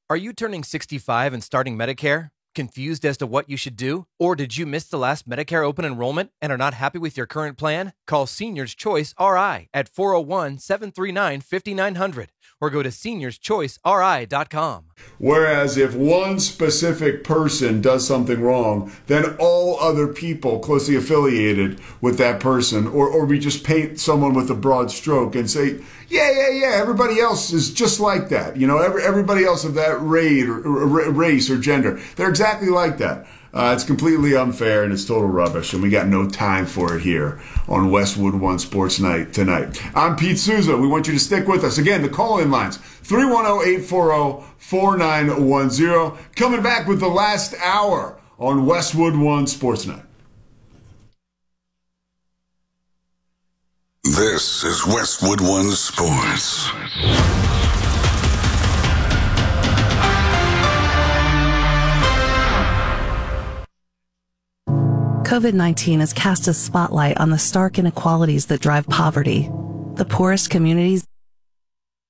Are you turning 65 and starting Medicare? Confused as to what you should do? Or did you miss the last Medicare open enrollment and are not happy with your current plan? Call Seniors Choice RI at 401-739-5900 or go to seniorschoiceri.com. Whereas if one specific person does something wrong, then all other people closely affiliated with that person, or we just paint someone with a broad stroke and say, yeah, everybody else is just like that. You know, everybody else of that race or gender, they're exactly like that. It's completely unfair and it's total rubbish, and we got no time for it here on Westwood One Sports Night tonight. I'm Pete Souza. We want you to stick with us. Again, the call-in lines, 310-840-4910. Coming back with the last hour on Westwood One Sports Night. This is Westwood One Sports. COVID-19 has cast a spotlight on the stark inequalities that drive poverty. The poorest communities